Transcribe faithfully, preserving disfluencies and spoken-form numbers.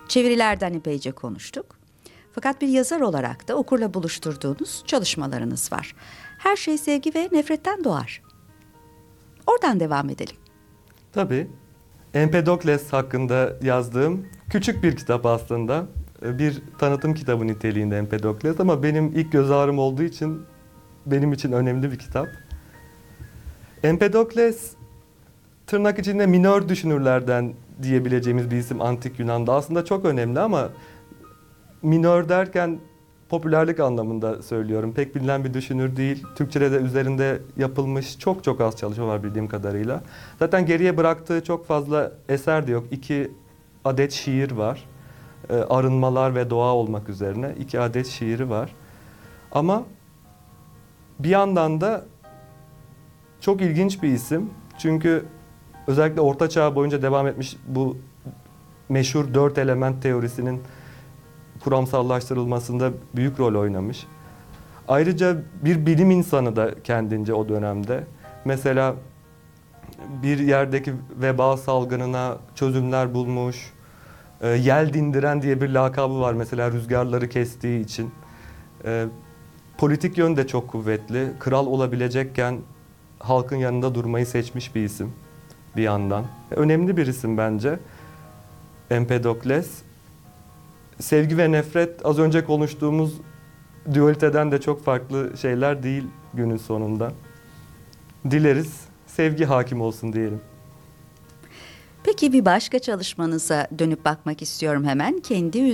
Çevirilerden epeyce konuştuk. Fakat bir yazar olarak da okurla buluşturduğunuz çalışmalarınız var. Her şey sevgi ve nefretten doğar. Oradan devam edelim. Tabii. Empedokles hakkında yazdığım küçük bir kitap aslında. Bir tanıtım kitabı niteliğinde Empedokles ama benim ilk göz ağrım olduğu için benim için önemli bir kitap. Empedokles tırnak içinde minör düşünürlerden diyebileceğimiz bir isim antik Yunan'da. Aslında çok önemli ama minör derken popülerlik anlamında söylüyorum. Pek bilinen bir düşünür değil. Türkçe'de de üzerinde yapılmış çok çok az çalışma var bildiğim kadarıyla. Zaten geriye bıraktığı çok fazla eser de yok. İki adet şiir var. Ee, arınmalar ve doğa olmak üzerine iki adet şiiri var. Ama bir yandan da çok ilginç bir isim. Çünkü özellikle Orta Çağ boyunca devam etmiş bu meşhur dört element teorisinin kuramsallaştırılmasında büyük rol oynamış. Ayrıca bir bilim insanı da kendince o dönemde. Mesela bir yerdeki veba salgınına çözümler bulmuş. E, yel dindiren diye bir lakabı var mesela rüzgarları kestiği için. E, politik yön de çok kuvvetli. Kral olabilecekken halkın yanında durmayı seçmiş bir isim bir yandan. Önemli bir isim bence Empedokles. Sevgi ve nefret az önce konuştuğumuz dualiteden de çok farklı şeyler değil günün sonunda. Dileriz sevgi hakim olsun diyelim. Peki bir başka çalışmanıza dönüp bakmak istiyorum hemen. Kendi